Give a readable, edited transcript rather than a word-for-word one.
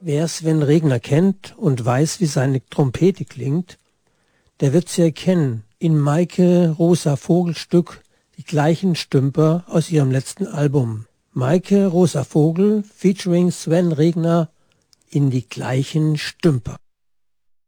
Wer Sven Regner kennt und weiß, wie seine Trompete klingt, der wird sie erkennen in Maike Rosa Vogels Stück Die gleichen Stümper aus ihrem letzten Album. Maike Rosa Vogel featuring Sven Regner in Die gleichen Stümper.